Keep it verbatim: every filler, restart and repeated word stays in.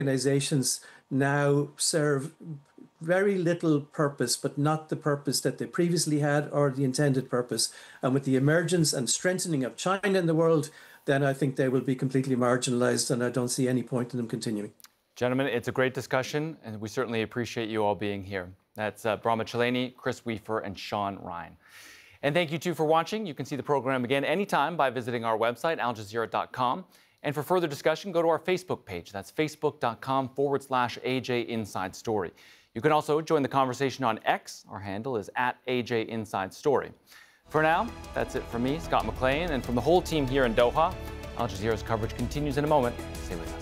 organizations now serve very little purpose, but not the purpose that they previously had or the intended purpose. And with the emergence and strengthening of China in the world, then I think they will be completely marginalized, and I don't see any point in them continuing. Gentlemen, it's a great discussion, and we certainly appreciate you all being here. That's uh, Brahma Chellaney, Chris Weafer, and Sean Ryan. And thank you, too, for watching. You can see the program again anytime by visiting our website, al jazeera dot com. And for further discussion, go to our Facebook page. That's facebook.com forward slash AJ Inside Story. You can also join the conversation on X. Our handle is at A J Inside Story. For now, that's it from me, Scott McLean, and from the whole team here in Doha. Al Jazeera's coverage continues in a moment. Stay with us.